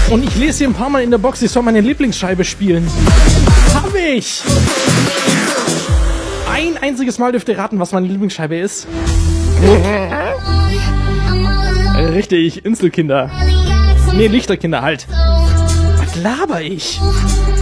Und ich lese hier ein paar Mal in der Box, ich soll meine Lieblingsscheibe spielen. Hab ich! Ein einziges Mal dürft ihr raten, was meine Lieblingsscheibe ist. Richtig, Inselkinder. Nee, Lichterkinder halt. Was laber ich?